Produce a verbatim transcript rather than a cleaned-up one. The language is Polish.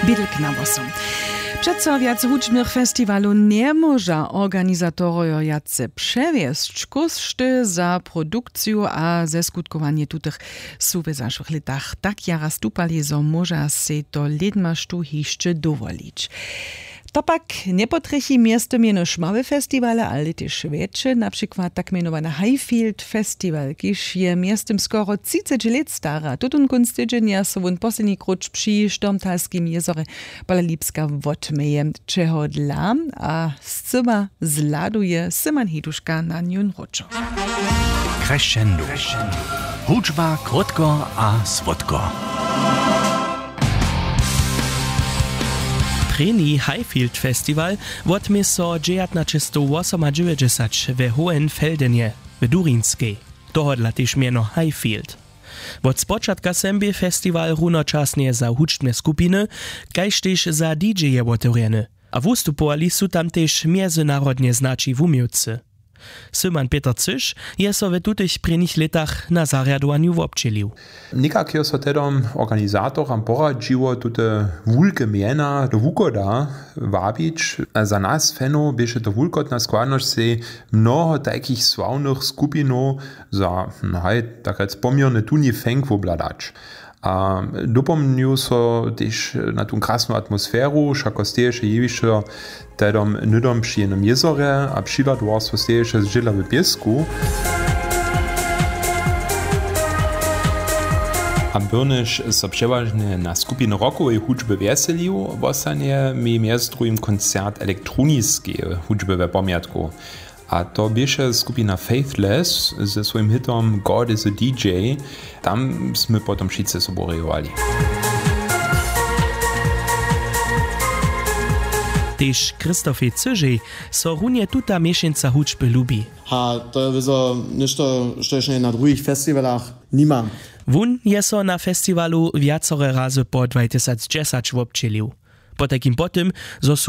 Bydlk na wosom. Přeco viac hudźbnych festiwalu nie może organizatorio jace przewiesć koszty za produkcję a zeskutkowanie tutych suwezašwych letach. Tak jara stupali, zo może se to ledmaštu hišće dowolić. To pak nie potrechi miasto mienoż małe festiwale, ale też większe, na przykład tak mianowane Highfield Festival, kiż je miastem skoro trzydzieści lat stara. Tutun kunst tydzienia so won poslední kruč przy Sztormtalskim jezore Polalipska wotmeje, czego dla, a scima zladuje Syman Hiduszka na niun roczo. Crescendo. Hudźba krótko a słodko. Treni Highfield Festival wotmy so dziewiętnaście osiemdziesiąt we Hohenfeldenie, w Durinskiej. Dohodla też miano Highfield. Od spočatka semby festiwal runočasnie za hudźbne skupiny, kajž też za D J-je otvorene. A wystupowali su tam też międzynarodnie znaczy wumiłcy. Syman Peter Cyš je so w tutych prenich letach na zariadowaniu wobčelił. Nikak je so tedom organizatoram poradziło tute wulke miena do wukoda wabić. Za nas feno bieše to wulkotna składność se mnoho takich sławnych skupinów za, no hej, tak jak pomierne tuni fęk wobladać. A dopomnił so też na tą krasną atmosferu, szako steješe jewisze tedom nydom przy jednym jezorze, a przykładowo so steješe z żyla w piesku. A Byrnyš so przeważnie na skupiny rockowej hudźby weselił, wosanie mi między drugim koncert elektroniskiej hudźby we pomiatku. A to bieše skupina Faithless ze swoim hitom God is a D J. Tam sme potom wszyscy soborejowali. Też Krzysztofie Cyżej so runie tuta mieszęca hudźby lubi. A to jest nešto, što jeszcze na drugich festiwalach nie mam. Wun je so na festiwalu wiacore razy po dwa tysiące dziesięć wobčelił. Po takim potem, zo